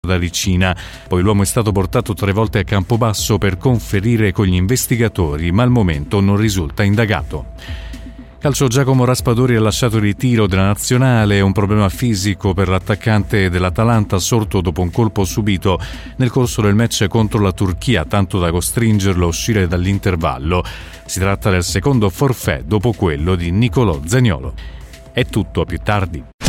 da Ricina. Poi l'uomo è stato portato 3 volte a Campobasso per conferire con gli investigatori, ma al momento non risulta indagato. Calcio, Giacomo Raspadori ha lasciato il ritiro della nazionale, un problema fisico per l'attaccante dell'Atalanta sorto dopo un colpo subito nel corso del match contro la Turchia, tanto da costringerlo a uscire dall'intervallo. Si tratta del secondo forfait dopo quello di Nicolò Zaniolo. È tutto, a più tardi.